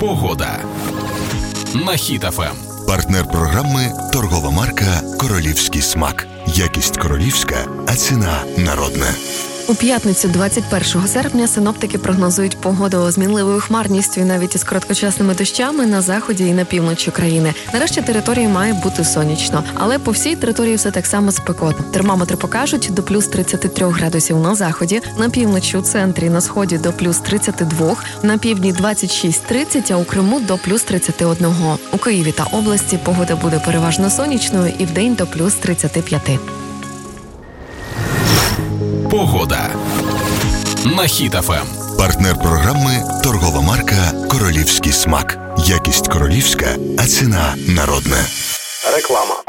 Погода на Хіт ФМ. Партнер програми – торгова марка «Королівський смак». Якість королівська, а ціна народна. У п'ятницю 21 серпня синоптики прогнозують погоду з мінливою хмарністю і навіть із короткочасними дощами на заході і на півночі країни. Нарешті території має бути сонячно, але по всій території все так само спекотно. Термометри покажуть до плюс 33 градусів на заході, на півночі, у центрі, на сході до плюс 32, на півдні 26-30, а у Криму до плюс 31. У Києві та області погода буде переважно сонячною і вдень до плюс 35. Погода на Хіт ФМ. Партнер програми – торгова марка «Королівський смак». Якість королівська, а ціна народна. Реклама.